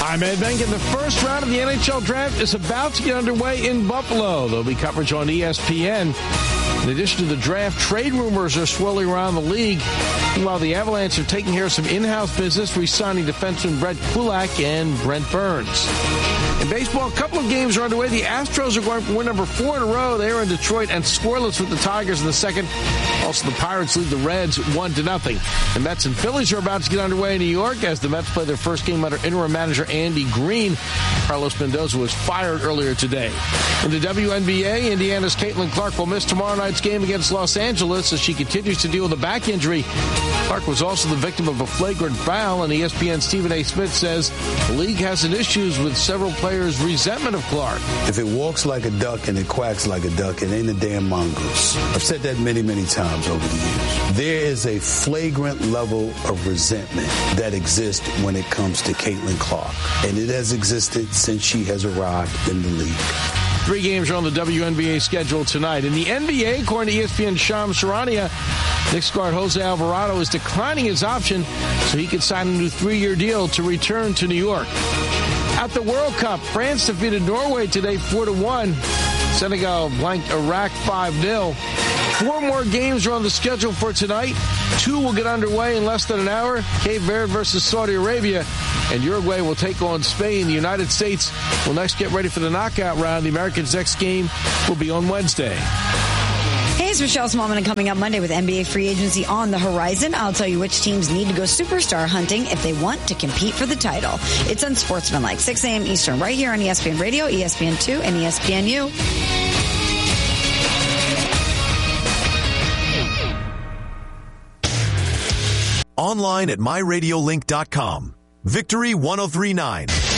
I'm Ed Bank, and the first round of the NHL Draft is about to get underway in Buffalo. There'll be coverage on ESPN. In addition to the draft, trade rumors are swirling around the league. While the Avalanche are taking care of some in-house business, re-signing defenseman Brett Kulak and Brent Burns. In baseball, a couple of games are underway. The Astros are going for win number 4 in a row. They are in Detroit and scoreless with the Tigers in the second. Also, the Pirates lead the Reds 1-0. The Mets and Phillies are about to get underway in New York as the Mets play their first game under interim manager Andy Green. Carlos Mendoza was fired earlier today. In the WNBA, Indiana's Caitlin Clark will miss tomorrow night's game against Los Angeles as she continues to deal with a back injury. Clark was also the victim of a flagrant foul, and ESPN's Stephen A. Smith says the league has some issues with several players' resentment of Clark. If it walks like a duck and it quacks like a duck, it ain't a damn mongoose. I've said that many, many times over the years. There is a flagrant level of resentment that exists when it comes to Caitlin Clark, and it has existed since she has arrived in the league. 3 games are on the WNBA schedule tonight. In the NBA, according to ESPN's Shams Charania, Knicks guard Jose Alvarado is declining his option so he can sign a new 3-year deal to return to New York. At the World Cup, France defeated Norway today 4-1. Senegal blanked Iraq 5-0. 4 more games are on the schedule for tonight. 2 will get underway in less than an hour. Cape Verde versus Saudi Arabia. And Uruguay will take on Spain. The United States will next get ready for the knockout round. The Americans' next game will be on Wednesday. Hey, it's Michelle Smallman, and coming up Monday with NBA free agency on the horizon, I'll tell you which teams need to go superstar hunting if they want to compete for the title. It's Unsportsmanlike, 6 a.m. Eastern, right here on ESPN Radio, ESPN2, and ESPNU. Online at myradiolink.com. Victory 1039.